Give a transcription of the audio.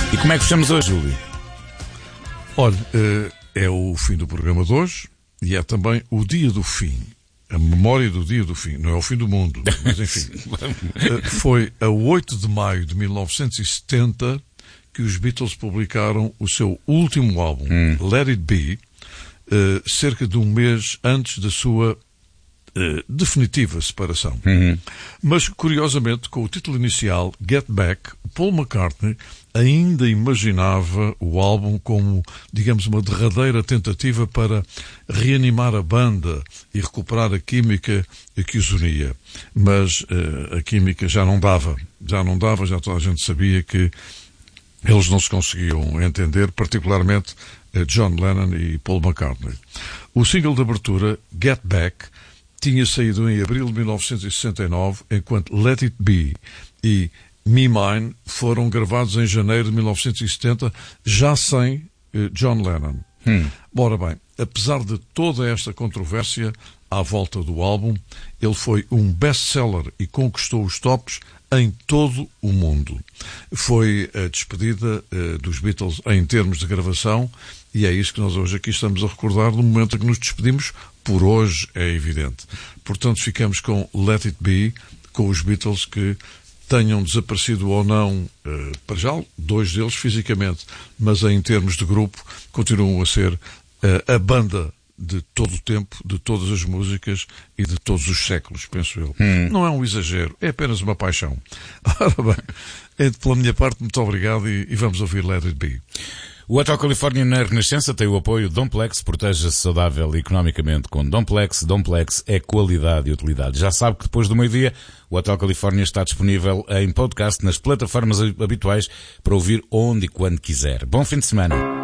E como é que fechamos hoje, Júlio? Olha, é o fim do programa de hoje e é também o dia do fim. A memória do dia do fim. Não é o fim do mundo, mas enfim. Foi a 8 de maio de 1970 que os Beatles publicaram o seu último álbum, Let It Be, cerca de um mês antes da sua definitiva separação. Mas, curiosamente, com o título inicial, Get Back, Paul McCartney ainda imaginava o álbum como, digamos, uma derradeira tentativa para reanimar a banda e recuperar a química que os unia. Mas a química já não dava, já toda a gente sabia que eles não se conseguiam entender, particularmente John Lennon e Paul McCartney. O single de abertura, Get Back, tinha saído em abril de 1969, enquanto Let It Be e Me Mine foram gravados em janeiro de 1970, já sem John Lennon. Ora bem, apesar de toda esta controvérsia à volta do álbum, ele foi um best-seller e conquistou os tops em todo o mundo. Foi a despedida dos Beatles em termos de gravação e é isso que nós hoje aqui estamos a recordar no momento em que nos despedimos. Por hoje é evidente. Portanto, ficamos com Let It Be, com os Beatles que tenham desaparecido ou não, para já, dois deles fisicamente, mas em termos de grupo, continuam a ser a banda de todo o tempo, de todas as músicas e de todos os séculos, penso eu. Não é um exagero, é apenas uma paixão. Ora bem, pela minha parte, muito obrigado e vamos ouvir Let It Be. O Hotel Califórnia na Renascença tem o apoio Domplex. Proteja-se saudável e economicamente com Domplex. Domplex é qualidade e utilidade. Já sabe que depois do meio-dia o Hotel Califórnia está disponível em podcast nas plataformas habituais para ouvir onde e quando quiser. Bom fim de semana.